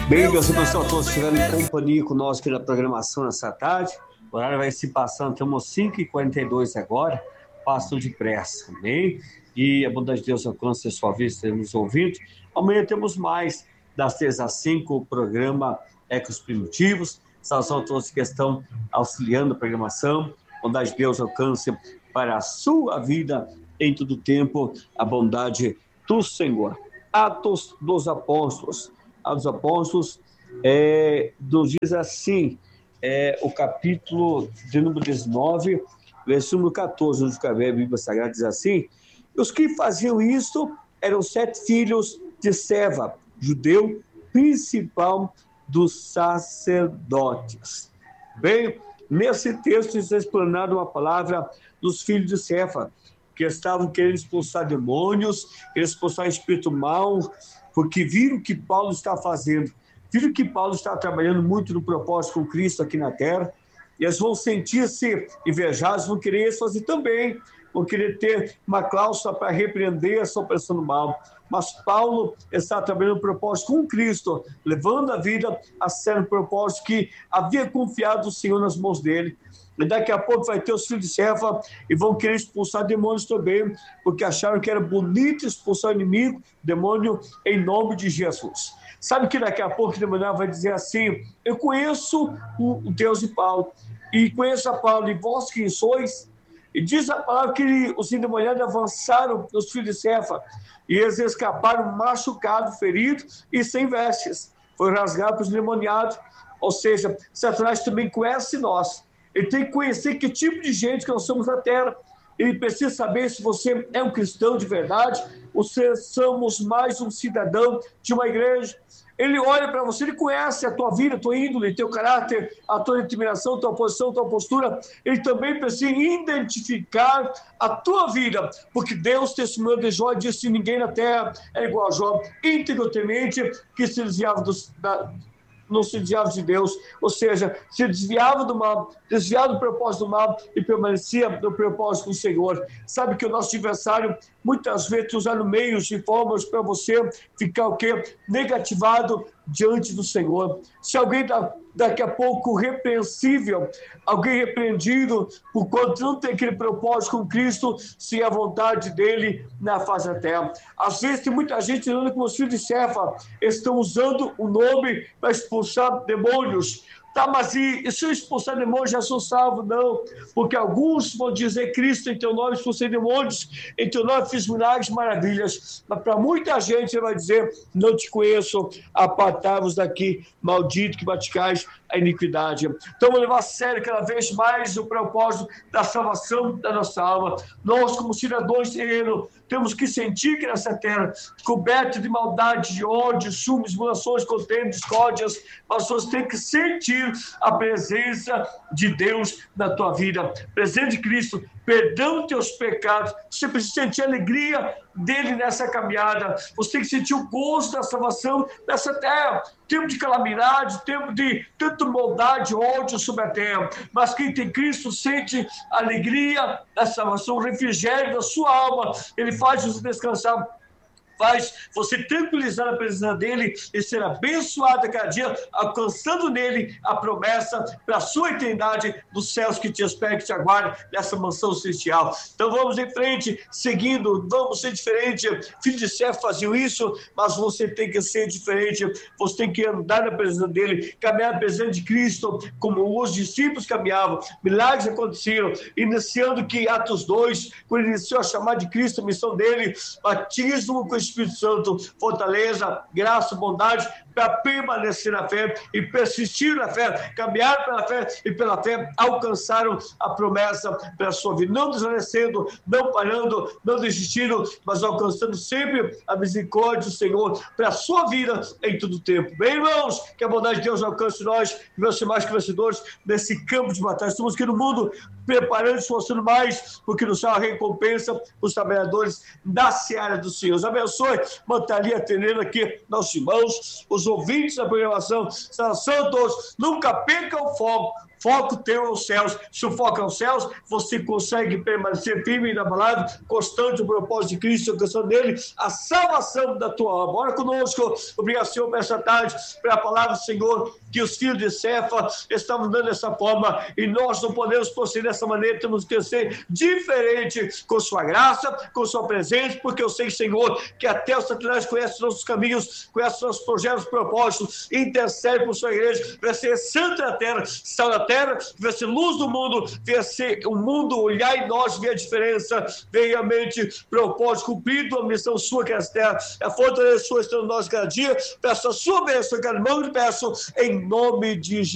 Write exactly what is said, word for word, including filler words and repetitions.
Bem, meus irmãos, estão todos chegando em companhia conosco aqui na programação nessa tarde. O horário vai se passando, temos cinco e quarenta e dois agora, passam depressa, amém? E a bondade de Deus alcance a sua vista nos ouvindo. Amanhã temos mais, das três às cinco, o programa Ecos Primitivos. Saudação a todos que estão auxiliando a programação. A bondade de Deus alcance para a sua vida em todo tempo, a bondade do Senhor. Atos dos Apóstolos. Atos dos Apóstolos é, nos diz assim, é, o capítulo de número dezenove, versículo catorze, onde a Bíblia Sagrada diz assim: os que faziam isto eram sete filhos de Seva, judeu principal dos sacerdotes. Bem, nesse texto está explanado uma palavra dos filhos de Seva, que estavam querendo expulsar demônios, querendo expulsar espírito mau, porque viram o que Paulo está fazendo, viram que Paulo está trabalhando muito no propósito com Cristo aqui na terra, e eles vão sentir-se invejados, vão querer isso fazer também, vão querer ter uma cláusula para repreender essa opressão do mal. Mas Paulo está trabalhando no propósito com Cristo, levando a vida a sério no propósito que havia confiado o Senhor nas mãos dele. E daqui a pouco vai ter os filhos de Seva e vão querer expulsar demônios também, porque acharam que era bonito expulsar o inimigo, demônio, em nome de Jesus. Sabe que daqui a pouco o demônio vai dizer assim: eu conheço o Deus de Paulo, e conheço a Paulo, e vós quem sois? E diz a palavra que os endemoniados avançaram nos filhos de Seva, e eles escaparam machucados, feridos e sem vestes. Foi rasgado para os endemoniados. Ou seja, Satanás também conhece nós. Ele tem que conhecer que tipo de gente que nós somos na terra. Ele precisa saber se você é um cristão de verdade, ou se somos mais um cidadão de uma igreja. Ele olha para você, ele conhece a tua vida, a tua índole, teu caráter, a tua determinação, a tua posição, a tua postura. Ele também precisa identificar a tua vida, porque Deus testemunhou de Jó e disse: ninguém na terra é igual a Jó, íntegro, temente, que se desviava dos, da, não se desviava de Deus, ou seja, se desviava do mal, desviava do propósito do mal e permanecia no propósito do Senhor. Sabe que o nosso adversário muitas vezes usando meios e formas para você ficar o quê? Negativado diante do Senhor. Se alguém da, daqui a pouco repreensível, alguém repreendido por conta não ter aquele propósito com Cristo, se a vontade dele na face da terra. Às vezes tem muita gente andando com os filhos de Seva, estão usando o nome para expulsar demônios. Tá, mas e, e se eu expulsar demônios, já sou salvo? Não, porque alguns vão dizer: Cristo, em teu nome expulsei demônios, em teu nome fiz milagres, maravilhas. Mas para muita gente ele vai dizer: não te conheço, apartai-vos daqui, maldito que praticais a iniquidade. Então vamos levar a sério cada vez mais o propósito da salvação da nossa alma. Nós, como cidadãos de reino, temos que sentir que nessa terra, coberto de maldade, de ódio, ciúmes, simulações, contendas, discórdias, as pessoas têm que sentir a presença de Deus na tua vida, presença de Cristo, perdão dos teus pecados. Você precisa sentir a alegria dele nessa caminhada, você tem que sentir o gosto da salvação nessa terra. Tempo de calamidade, tempo de tanta maldade, ódio sobre a terra, mas quem tem Cristo sente a alegria da salvação, o refrigério da sua alma. Ele faz você descansar, faz você tranquilizar a presença dele e ser abençoado a cada dia, alcançando nele a promessa para a sua eternidade dos céus que te espera, que te aguarda nessa mansão celestial. Então vamos em frente, seguindo, vamos ser diferente. Filhos de Seva faziam isso, mas você tem que ser diferente, você tem que andar na presença dele, caminhar na presença de Cristo, como os discípulos caminhavam. Milagres aconteceram, iniciando que Atos dois, quando iniciou a chamar de Cristo, a missão dele, batismo com o Espírito Santo, fortaleza, graça, bondade, para permanecer na fé e persistir na fé, caminhar pela fé e pela fé alcançaram a promessa para a sua vida, não desvanecendo, não parando, não desistindo, mas alcançando sempre a misericórdia do Senhor para a sua vida em todo o tempo. Bem, irmãos, que a bondade de Deus alcance nós e vamos ser mais que vencedores nesse campo de batalha. Estamos aqui no mundo preparando, esforçando mais, porque no céu a recompensa os trabalhadores da seara do Senhor. Os abençoe, manter ali atendendo aqui nossos irmãos, os ouvintes da programação. São todos, nunca percam o foco. foco teu aos céus. Se o foco é aos céus, você consegue permanecer firme e inabalável, constante o propósito de Cristo, alcançando dele a salvação da tua alma. Ora conosco, obrigado, Senhor, por essa tarde, pela palavra do Senhor, que os filhos de Cefa estavam dando dessa forma, e nós não podemos proceder dessa maneira, temos que ser diferente com sua graça, com sua presença, porque eu sei, Senhor, que até os Satanás conhece os nossos caminhos, conhece os nossos projetos, propósitos, intercede por sua igreja, vai ser santo da terra, sal da terra, vai ser luz do mundo, vai ser o mundo olhar em nós, ver a diferença, ver realmente propósito cumprido, a missão sua que é essa terra, a fortaleza sua estando em nós cada dia. Peço a sua bênção, cada irmão, e peço em nome de Jesus.